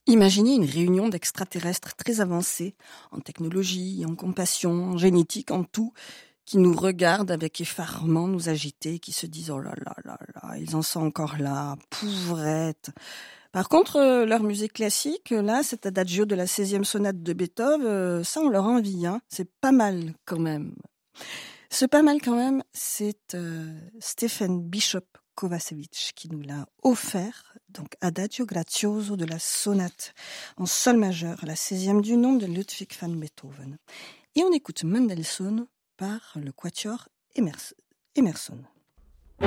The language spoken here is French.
Imaginez une réunion d'extraterrestres très avancés, en technologie, en compassion, en génétique, en tout, qui nous regardent avec effarement, nous agiter, qui se disent « Oh là là là là, ils en sont encore là, pauvrettes !» Par contre, leur musique classique, là, cet adagio de la 16e sonate de Beethoven, ça, on leur envie, hein. C'est pas mal quand même. Ce pas mal quand même, c'est Stephen Bishop Kovacevic qui nous l'a offert, donc Adagio Grazioso de la sonate en sol majeur, la 16e du nom de Ludwig van Beethoven. Et on écoute Mendelssohn par le quatuor Emerson.